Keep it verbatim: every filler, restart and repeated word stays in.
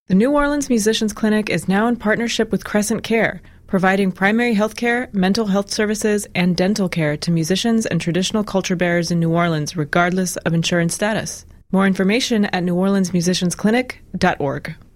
The New Orleans Musicians Clinic is now in partnership with Crescent Care, providing primary health care, mental health services, and dental care to musicians and traditional culture bearers in New Orleans, regardless of insurance status. More information at new orleans musicians clinic dot org.